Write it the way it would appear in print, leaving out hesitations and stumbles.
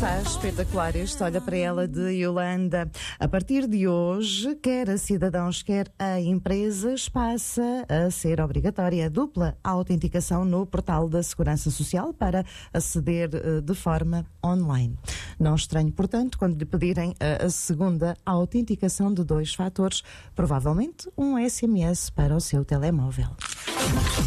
Está espetacular este Olha para Ela de Yolanda. A partir de hoje, quer a cidadãos, quer a empresas, passa a ser obrigatória a dupla autenticação no portal da Segurança Social para aceder de forma online. Não estranhe, portanto, quando lhe pedirem a segunda autenticação de 2 fatores, provavelmente um SMS para o seu telemóvel.